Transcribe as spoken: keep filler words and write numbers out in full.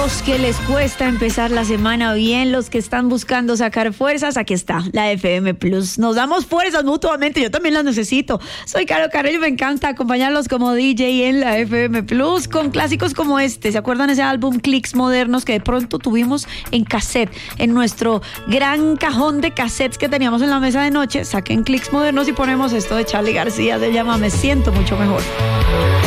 los que les cuesta empezar la semana bien, los que están buscando sacar fuerzas, aquí está, la F M Plus. Nos damos fuerzas mutuamente, yo también las necesito. Soy Caro Carrillo, me encanta acompañarlos como D J en la F M Plus con clásicos como este. ¿Se acuerdan ese álbum Clicks Modernos que de pronto tuvimos en cassette, en nuestro gran cajón de cassettes que teníamos en la mesa de noche? Saquen Clicks Modernos y ponemos esto de Charly García, se llama Me Siento Mucho Mejor.